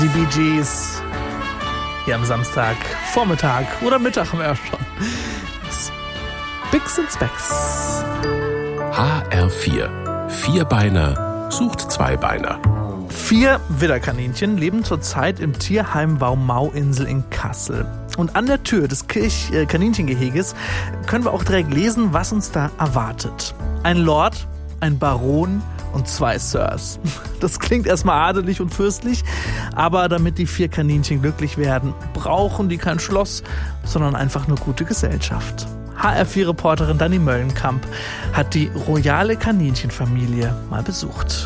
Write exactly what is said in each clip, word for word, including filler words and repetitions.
Die Bee Gees hier am Samstag, Vormittag oder Mittag haben wir ja schon. Spicks and Specks. H R vier. Vierbeiner sucht Zweibeiner. Vier Widderkaninchen leben zurzeit im Tierheim Waumauinsel in Kassel. Und an der Tür des Kirch- äh, Kaninchengeheges können wir auch direkt lesen, was uns da erwartet. Ein Lord, ein Baron und zwei Sirs. Das klingt erstmal adelig und fürstlich, aber damit die vier Kaninchen glücklich werden, brauchen die kein Schloss, sondern einfach nur gute Gesellschaft. H R vier Reporterin Dani Möllenkamp hat die royale Kaninchenfamilie mal besucht.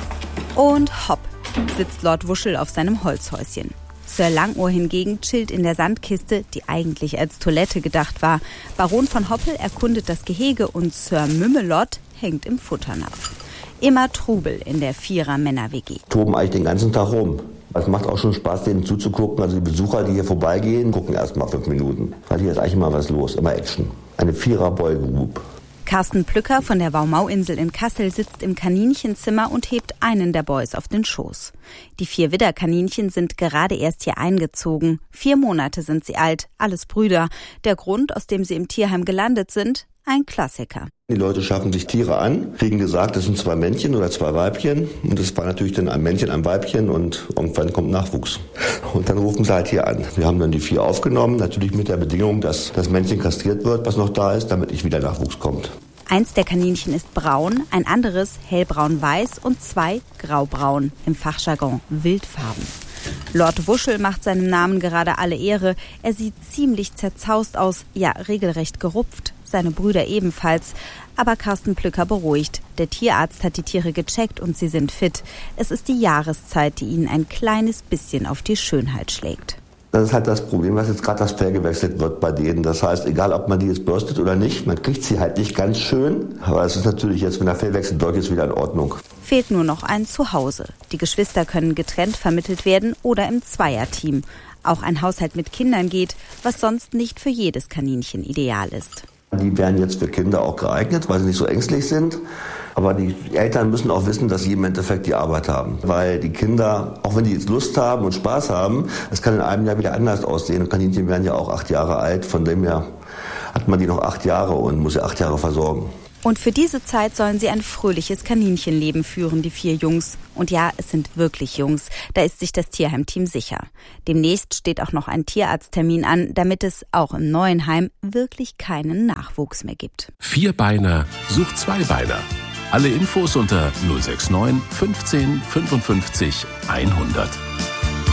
Und hopp, sitzt Lord Wuschel auf seinem Holzhäuschen. Sir Langohr hingegen chillt in der Sandkiste, die eigentlich als Toilette gedacht war. Baron von Hoppel erkundet das Gehege und Sir Mümmelott hängt im Futternapf. Immer Trubel in der Vierer-Männer-W G. Toben eigentlich den ganzen Tag rum. Es macht auch schon Spaß, denen zuzugucken. Also die Besucher, die hier vorbeigehen, gucken erst mal fünf Minuten. Weil hier ist eigentlich immer was los, immer Action. Eine Vierer-Boy-Group. Carsten Plücker von der Waumauinsel in Kassel sitzt im Kaninchenzimmer und hebt einen der Boys auf den Schoß. Die vier Widderkaninchen sind gerade erst hier eingezogen. Vier Monate sind sie alt, alles Brüder. Der Grund, aus dem sie im Tierheim gelandet sind, ein Klassiker. Die Leute schaffen sich Tiere an, kriegen gesagt, das sind zwei Männchen oder zwei Weibchen. Und das war natürlich dann ein Männchen, ein Weibchen und irgendwann kommt Nachwuchs. Und dann rufen sie halt hier an. Wir haben dann die vier aufgenommen, natürlich mit der Bedingung, dass das Männchen kastriert wird, was noch da ist, damit nicht wieder Nachwuchs kommt. Eins der Kaninchen ist braun, ein anderes hellbraun-weiß und zwei graubraun, im Fachjargon wildfarben. Lord Wuschel macht seinem Namen gerade alle Ehre. Er sieht ziemlich zerzaust aus, ja regelrecht gerupft. Seine Brüder ebenfalls. Aber Carsten Plücker beruhigt. Der Tierarzt hat die Tiere gecheckt und sie sind fit. Es ist die Jahreszeit, die ihnen ein kleines bisschen auf die Schönheit schlägt. Das ist halt das Problem, dass jetzt gerade das Fell gewechselt wird bei denen. Das heißt, egal ob man die jetzt bürstet oder nicht, man kriegt sie halt nicht ganz schön. Aber es ist natürlich jetzt, wenn der Fellwechsel durch ist, wieder in Ordnung. Fehlt nur noch ein Zuhause. Die Geschwister können getrennt vermittelt werden oder im Zweierteam. Auch ein Haushalt mit Kindern geht, was sonst nicht für jedes Kaninchen ideal ist. Die wären jetzt für Kinder auch geeignet, weil sie nicht so ängstlich sind. Aber die Eltern müssen auch wissen, dass sie im Endeffekt die Arbeit haben. Weil die Kinder, auch wenn die jetzt Lust haben und Spaß haben, das kann in einem Jahr wieder anders aussehen. Und Kaninchen werden ja auch acht Jahre alt. Von dem her hat man die noch acht Jahre und muss sie acht Jahre versorgen. Und für diese Zeit sollen sie ein fröhliches Kaninchenleben führen, die vier Jungs. Und ja, es sind wirklich Jungs. Da ist sich das Tierheimteam sicher. Demnächst steht auch noch ein Tierarzttermin an, damit es auch im neuen Heim wirklich keinen Nachwuchs mehr gibt. Vierbeiner sucht Zweibeiner. Alle Infos unter null sechs neun fünfzehn fünfundfünfzig hundert.